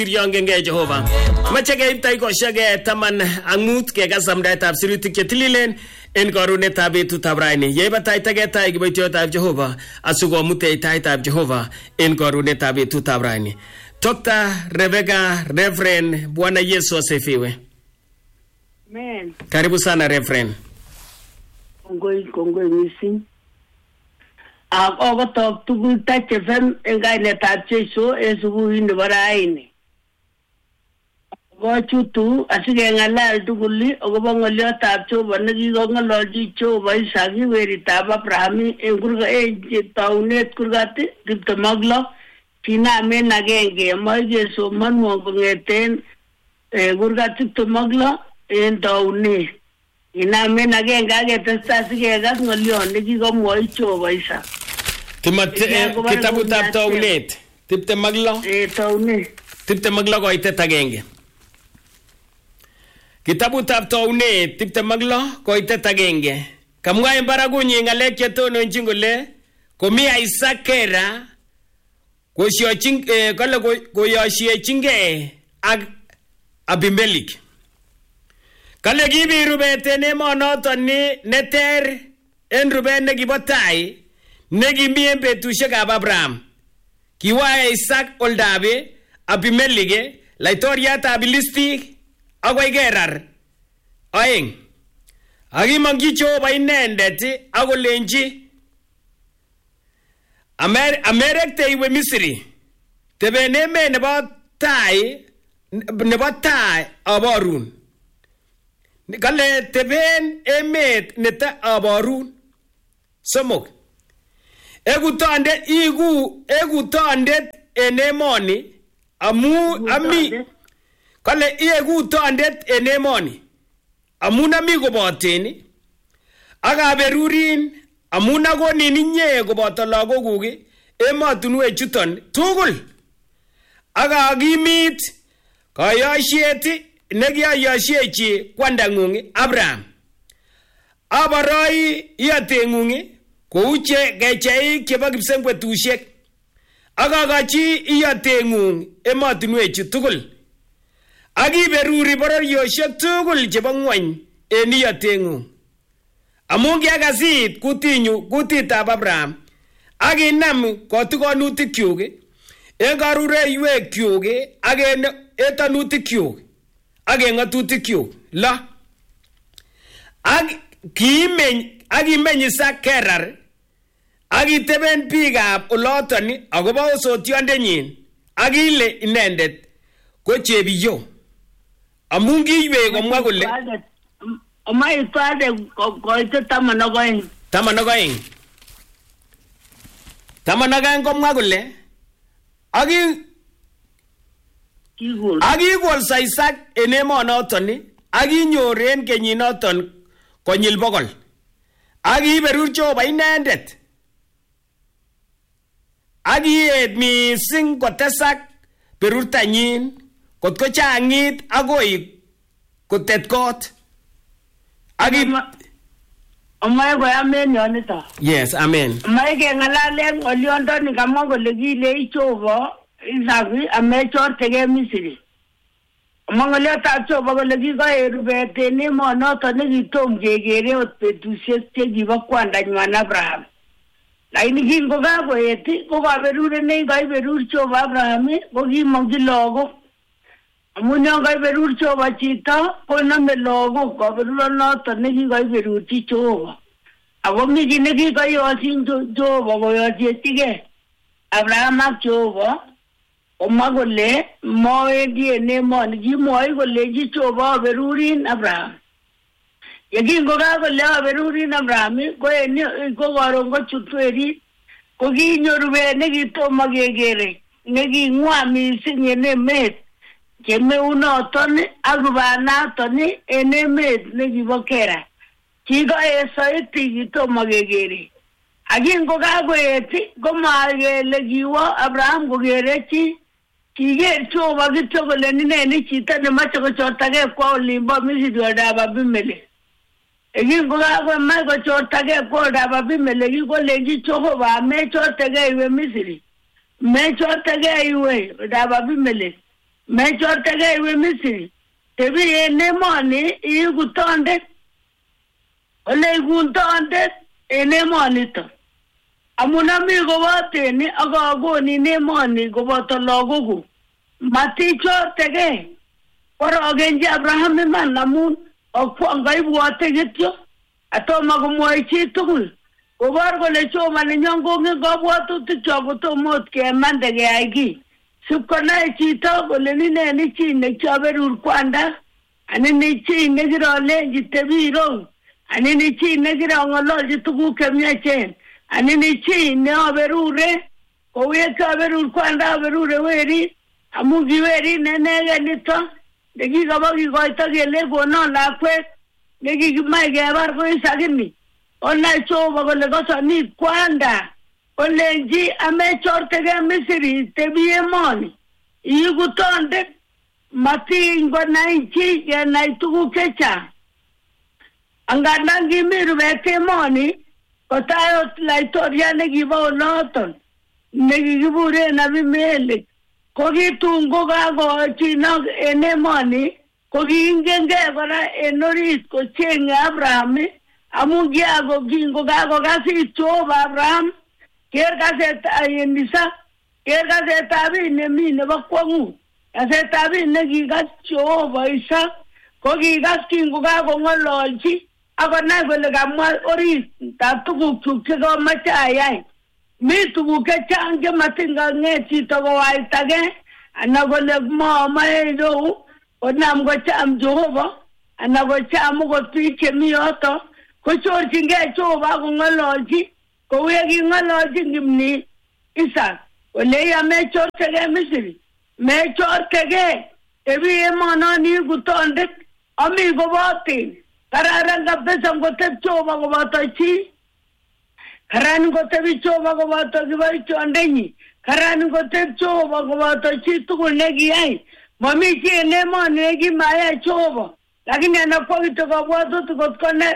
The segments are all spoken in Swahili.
Yongenge Jehova. Mache keip taikoshage taman angmut kegasamdaetab sirutik chetililen en karunetab betutab raini. Yeibataita tai kiboitiotab Jehova asugomute taitab Jehova en karunetab betutab raini. Dr. Rebecca Reverend Bwana Yesu asifiwe. Amen. Karibu sana Reverend. Kongoi missing. Ako top tugul tachefem engainetab Jesu esubuhi nebo raini. Gochutu asikengalal tuguli agobo ngolyotab Jehova nekikongololji Jehova Isaki weritab Abraham en kurga taunet kurgati 26 kinamen agenge moe kesomanwon kongeten kurgat 26 en taunet kinamen agenge aketestai sikekas ngolyon nekikomwoi Jehova Isaki. Kitabutab taunet 26 taunet 26 koitet agenge. Kitabutab taunet 26 koitet agenge. Kamwa en barakunyi ngalek chetononjin kole komi Isaac Kera koyoshiechingei ak Abimelech. Kale kibi rubet en emonoton ni neter en rubet nekibo tai nekimi en betusiekab Abraham. Kiwa Isaac oldabe Abimelech laitoriatab Filistik agoi Gerar aeng. Akimongji Jehova inendet akolenji Amerikte iwe Misri teben emet nebo tai aborun. Kale teben emet neta aborun. Somok. Egu tondet en emoni ami kale iegu tondet en emoni amun ami koboten akaberurin amun akonin inye koboto lagokuk emotunwek chuton tugul akakimit kayoshiet nekiayoshechi kwandangung Abraham abaroi iyotengung kou kecheik chebo kipsengwetusiek akakachi iyotengung emotunwechu tugul akiberuri bororiosiek tugul chebo ngwony en iyotengung amun kiakasit kutitab Abraham akinam kotikonutikyuk en karureiwekyuk ak en etonutikyuk ak en ng'atutikyuk la ak kimeny Isaac Gerar akiteben biikab oloton akobo osotiondenyin akile inendet ko chebiyo amun kiiwei komwa kole amaitwade koite 12 komwa kole akikolsa Isaac en emonoton akinyor en kenyinoton konyil 100 akiberur Jehova inendet akiet mising kotesak berurtanyin kot ko changit agoi kotet kot Omae ko amen yonito. Yes, amen. Omae ke ngalalen ngoliondoni kamwa kole kilei Jehova Isaki amechortege Misri. Mangolyotab Jehova kole kikoe rubet en emonoton nekitom kekere ot betusiek chekibo kwandanywan Abraham. Lakini kingokakoet ko kaberuret nekikoiberur Jehova Abraham ko kimongji lagok. Amun yon kaiberur Jehova chito konome lagok kaberuronoton nekikoiberurchi Jehova. Ako mi kit nekikoyosin Jehova koyochechigei Abraham ak Jehova komwa kole mowendi en emoni kimwoi kolenji Jehova aberurin Abraham. Yekingokakolee aberurin Abraham ko koron kochut werit ko kinyoru rubet nekitomo kekere neking'wa mising en emet kemeunoton ak rubanaton en emet nekibo Kera. Kikoet soiti kitomo kekere. Akingokakoet komakele kiwo Abraham kokere chi. Kiker Jehova kityo kole ineni chito nemoche kochortagei kwa olimbo Misri oldab Abimelech. Yekingokakomach kochortagei kwa oldab Abimelech kolenji Jehova mechortegei iwe Misri. Mechortegei iwe oldab Abimelech. mechortege iwe Misri tebi enemoni igutonde ole igutonde enemonito amunami goboteni agagoni nemoni goboto logogu matichortege orogenji Abraham man namun okwanga ibwote gityo atoma gomwoi chi tugul Obar gole choma ni nyongo nge gobwatu tichogo to mot ke mande ge aigi sukona chito gole ni ne ni chi ne chaberur kwanda ani ni chi ne girole jitebiro ani ni chi ne girongolo jitugu kemyachen ani ni chi ne aberure kowe ka berur kwanda aberure weri amugi weri ne ne nito degi gabagi goita gele gono lakwe degi mai ge bar ko isagini Ona choba gole gosa ni kwanda olenji amechortege Misri tebiye moni igutonde mati ngona inchi ya naitugu kecha anganangi miru bete moni kotayo laitoria negibo noton negibure na bimele kogi tungo gago chino ene moni kogi ingenge gora enoris ko chenga Abraham amugia go gingo gago gasi choba Abraham ker gase ayendisa ker gase tabi ne mi ne bakwangu gase tabi ne gigas choba isa ko gigas kingo gago ngololchi agona gole gamwa ori tatugu chukego machayai mi tugu ke change matinga ngeti to go aitage anagole mo maedo onam go cham Jehova anago cham go tuike mi oto ko chorchi nge choba go ngololchi ko wegi ngololchi ngimni isa ole ya me chortege Misri me chortege ebi emono ni gutonde ami go botin kararanga besam go te choba go batachi karan go te choba go batachi vai chondeni karan go te choba go batachi tu negi ai mami chi nemo negi maya choba lakini anapoito kwa watu tukotone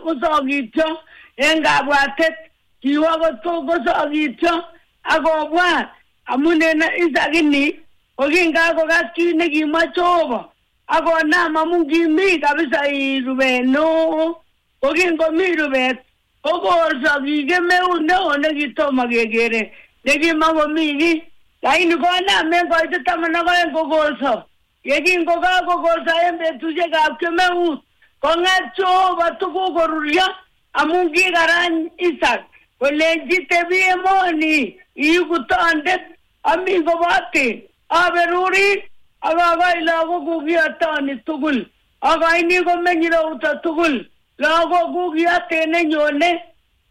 usogito enga bwatet kiwa goto gosogito agobwa amune na isagini oginga go gaski negi machoba agona mamungi mi kabisa irubeno ogingo mi rubet ogosagi geme uno negi toma gegere negi mago mi laini gona me goito tamana go goso Yegi ngoga gogosa embe tuje gapke meu kongacho batuko goruria amungi garan isak oleji tebi emoni igutonde amigo bate aberuri aga ilago gugi atani tugul aga ini go menyira uta tugul lago gugi atene nyone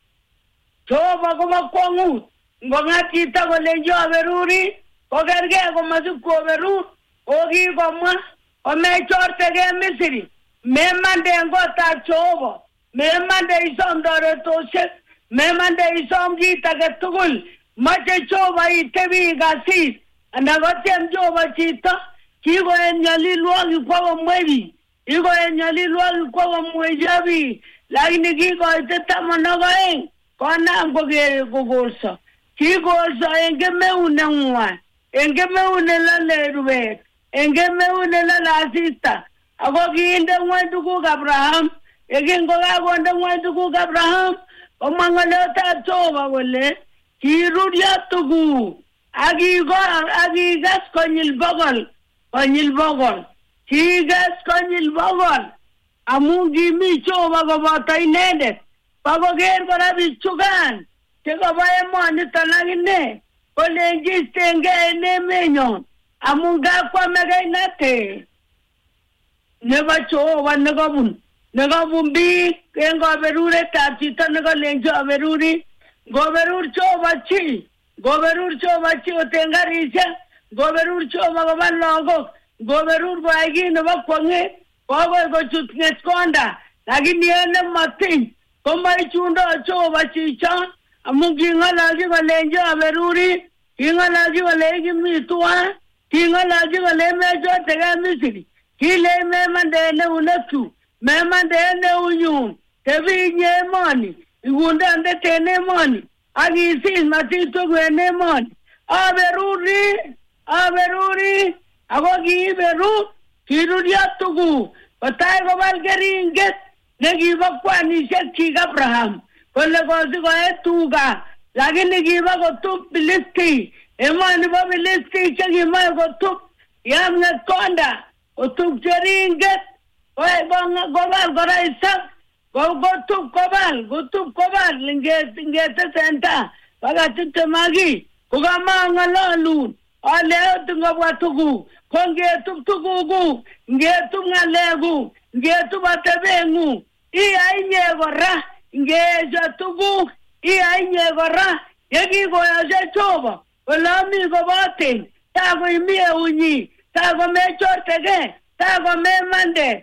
choba go makongu ngonga kita golejo aberuri ogerge go mazuko aberuri Ogi goma ome chortege Misri me mande ngota chobo me mande isom dore toshe me mande isom gita getugul mache choba itebi gasi anagotem choba chita kigo enyali luagi kwa mwevi igo enyali luagi kwa mwejabi lakini kigo iteta monogoen kona ngoge gogorsa kigo sa engeme unengwa engeme unela leruwe engeme unela lasista agogi inde ngwenduku Abraham egingo gagonde ngwenduku Abraham omangale ta choba gole kirudia tugu agigas konyil bogol kigas konyil bogol amugi mi choba go batai nede pagoger bara bichugan tego bae moni tanagine ole gistenge ne menyon amunga kwa mega inate neba choba negabun bi kengo berure tatita nego lenjo beruri goberur choba chi otengarisha goberur choba gobalogo goberur baigi neba kwange go chutnget konda lakini ene matin komba chundo choba chicha amungi ngalaji balenjo beruri ingalaji balegi mitwa ingalaji baleme jo tega Misri kile me mandene unetu me mandene unyun tebi nyemoni igunda ndetene moni agisi matito gwene moni aberuri ako kiiberu kirurio tuguk kotai kobal keringet nekibo kwanisiek chik Abraham kole kosikoe tuga lakini kibo kotup Filisti emoni bo Filisti chekimoe kotup yam ngekonda kotup keringet kobal kora Isaac kotup kobal lingetesenta pakachitemaki kukamang'alalun ale ngobwa tuguk ko ngetup tugukuk ngetup ng'alekuk ngetup atebeng'ung iyai inye kora ngeesyo tuguk iyai inye kora yekikoyoshe Jehova kole ami koboten takoimi eunyi takomechortegei takomemande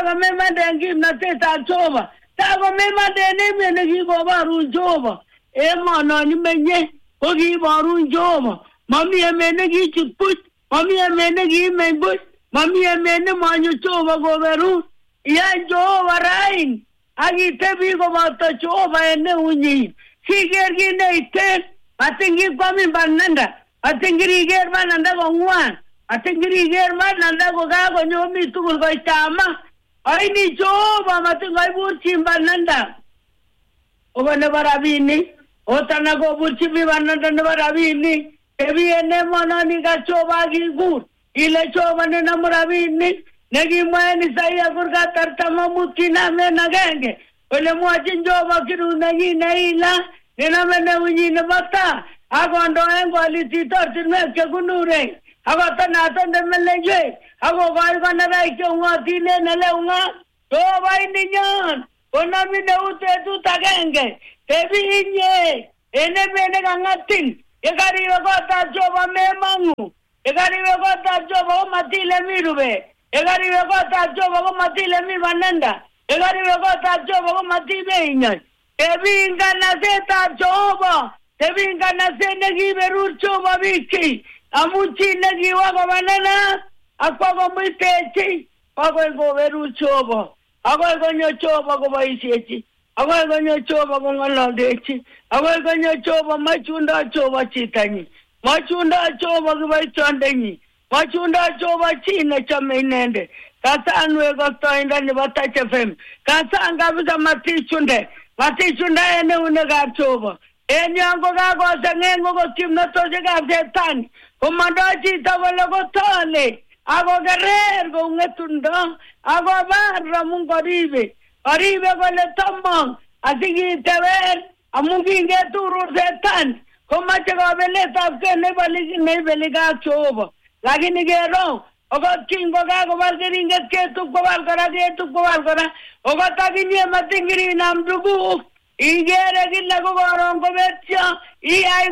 en kimnatetab Jehova takomemande en emet nekikoborun Jehova emonon imenye ko kiborun Jehova mami emet nekichut buch mami emet nekiimeny buch mami emet nemanyo Jehova koberun iyai Jehova rain akitebi koboto Jehova en eunyi siker kit neiten atingikwamin bananda atingiriker bananda kong'wan atingiriker bananda kokakonyomi tugul koitama aini Jehova matingoiburchin bananda obo nebo rabinik otana koburchi bananda nebo rabinik tebi en emononi ka Jehova akikur ile Jehova nenamu rabinik nekimwaen Isaia kurkat 45 kinamen agenge ole mwachin Jehova kirut nenyin neila nename neunyi nebo taa akondoen koalitit ortinwek chekunuren akotonaton nemelechwek akokoi koneraik cheung'otin en eleung'ot Jehova ininyon konamin eut betut agenge tebi inye en emet nekang'atin yekariwe kotab Jehova memong'u yekariwe kotab Jehova komatile mi rubet yekariwe kotab Jehova komatile mi bananda yekariwe kotab Jehova komatibe inyoi tebi nganasetab Jehova tebi nganaset nekiberur Jehova biikchi amu chi nekiwa kobanana akwa komuitechi akoi koberur Jehova akoi konyo Jehova koboisiechi akoi konyo Jehova kong'ololdechi akoi konyo Jehova machundo Jehova chitanyi machundo Jehova kiboitiondenyi machundo Jehova chi nechome inendet kasanwe kostoindo nebo Touch FM kasan kabisa matichunde en eunekab Jehova en yon kokakoseng'eng kokot kimnotosiekab Shetani komondoi chito kole kotole akokerer kou ng'etundo akobar amu koribe kole tomong asikiteben amu kingeturur Shetani komache kabeletab kei neibelikab Jehova lakini kero okot kingokakobal keringet ketup kobal kora okot akinye matingirinam tuguk igere kila kokoron kobetyo iyai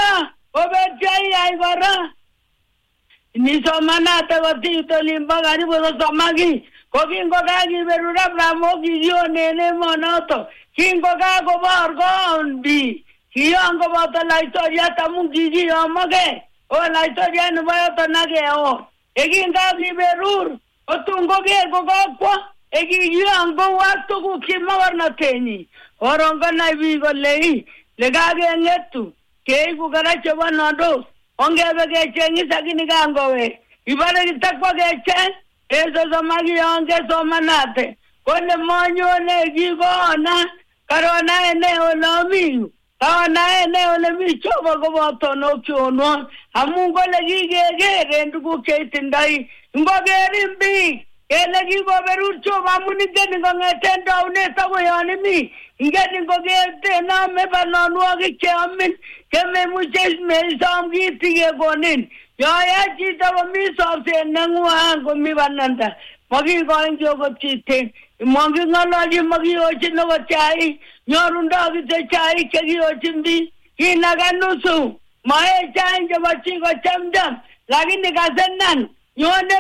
kora nisomanate kotit olimbo karibu kosomaki ko kingokakiberur Abraham okikionen emonoto kingokakobor kon biik kiyon koboto laitoriat amu kikiyomoke laitoriat nebo yoto nakeon yekingakiberur otun koker kokokwo kikiyon kowak tuguk chimokornotenyi koron konai biik kole lekakeng'etu keibu kora chebo nondos ongebe kecheng Isakini kangowek ibare kitakwa kecheng esosomaki yon kesomanate kole monyone kikona karona ene olomiyu kaona ene olemi Jehova kobotonok chonwon amu kole kikeker en tuguk cheitindoi ngokerin biik kele kikoberur Jehova amu ingen kong'eten taunet akoi yon imi ingen kokenome banonwogik cheamin kememuche meisom kiti kekonin yoya chito komi sobset neng'wan komi bananda makikoin Jehova chiten moking'ololchi makiyochin okot chaik nyorundoi kityo chaik chekiyochin biik kinaga nusu mae chaik chebo chi kochamcham lakini kasenan nyone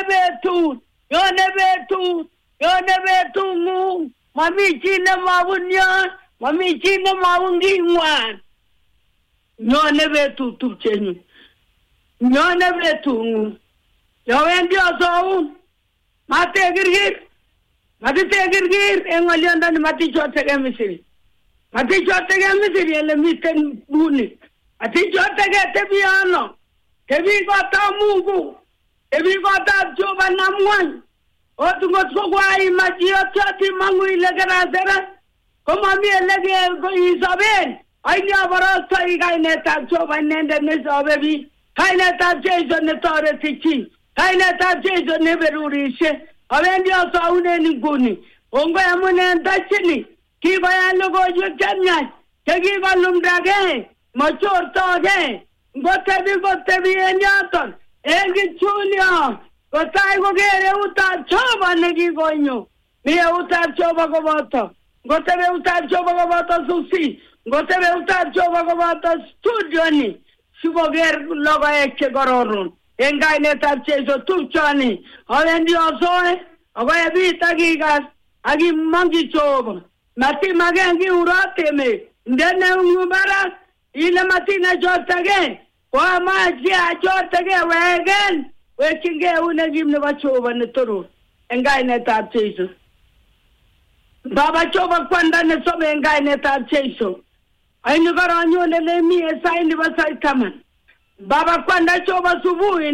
betung'ung mami chi nemabun yon mami chi nemabun king'wan nyone betut tupchenyu nyone betung'ung yowendi osoun matekirkir en ng'olyondoni matichoteke Misri ele miten buni matichoteke tebi ano tebi kotab Mungu ebi kotab Jehova namwan otungot ko kwai majiotati mangu ilegerasera komami elege ko Isabel ainya barasto ikainetab Jehova nende nesobebi kainetab Jesu ne toreti chi kainetab Jesu ne berurishe abendi asaunen nguni ongo amune ndachini kikoyan logoiwek chemyach chekikolumdage machortoge ngotebi en yoton en kichulyo kotai kokere eutab Jehova nekikonyo mi eutab Jehova koboto ngotebi eutab Jehova koboto Susi ngotebi eutab Jehova koboto studio ni sikoker logoek chekororon en kainetab Jesu tupchoni awendi asoe akoye bit akikas akimongyi Jehova matimakengi uroteme ndene ungubarak ile matina chortage kwa maji achortage wegen wechinge unekim nebo Jehova netoror en kainetab Jesu Baba Jehova kwanda nesome en kainetab Jesu aini karanyone lemi esai nebo saitaman Baba kwanda Jehova subuhi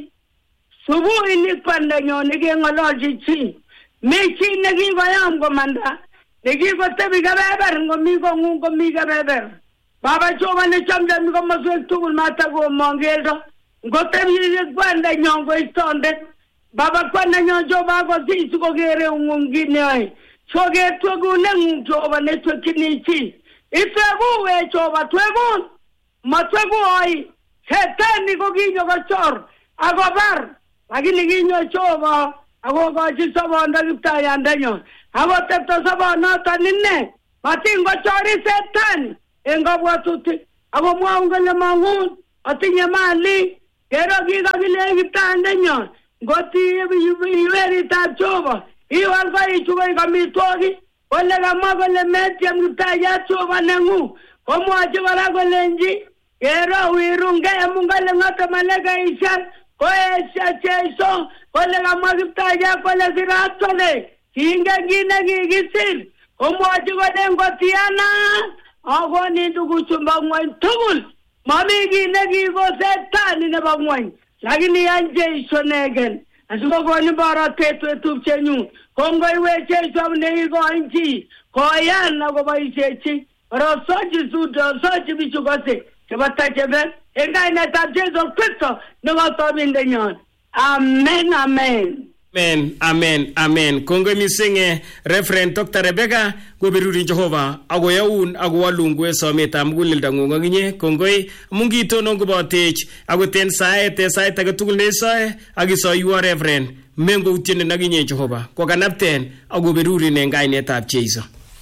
ni kwanda nyone keng'ololchi chi mi chi nekikoyam komanda nekikotebi kebeber ngomi kong'ung komi kebeber Baba Jehova nechamchami komoswek tugul matakomong keldo ngotebi kwanda nyon koistondet Baba kwanda nyon Jehova kosich sikokere ung'ung kit neyoe sikoketwekuneng'ung Jehova netwekyini chi itwekuwe Jehova twekun matwekuoi Shetani kokinyo kochor akobar lakini kinyo Jehova akokochi sobondo kiptayandenyon akotepto sobonoton ine matingochori Shetani en kabwatutik akomwaun kole mang'un atinye mali kero kikakile kiptayandenyon ngotiweritab Jehova iwal koichu koik amitwogik kole kamwa kole metyem kiptayat Jehova neng'ung komwochi kora kolenji kero wirunge mungale ng'ote malekaishek koesha Jesu kole kamwa kiptayat kole sirat kole kingen kit nekikisir komwochi kole ngotiana akoni tuguchu bo ng'wony tugul mami kit nekiko Shetani nebo ng'wony lakini yan Jesu negen asikokoni borotet wetupchenyun kongoiwech Jesu nekikoin chi koyan akoboisiechi rosochi sudo sochi bichu kose chebo tachebel en kainetab Jesu Kristo nekosomindenyon amen amen Amen, amen, amen. Kongoi mising Reverend Dr. Rebecca koberurin Jehova akoyaun akowalun kwe sometab muguleldangung akinye. Kongoi mungitonon kobotech akoten sait age tugul nesoe akisoiwo Reverend mengo utienen akinye Jehova kokanapten akoberurin en kainetab Jesu.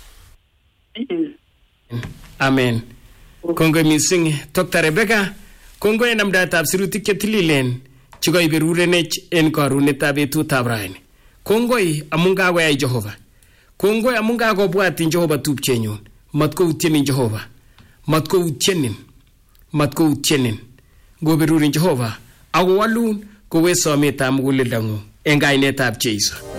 Amen. Kongoi mising Dr. Rebecca kongoi namdaetab sirutik chetililen chikoiberurenech en karunetab betutab raini. Kongoi amun kakoyai Jehova. Kongoi amun kakobwatin Jehova tupchenyun. Matkoutienin Jehova. Matkoutienin. Goberurin Jehova. Akowalun kowe sometab muguleldangung en kainetab Jesu.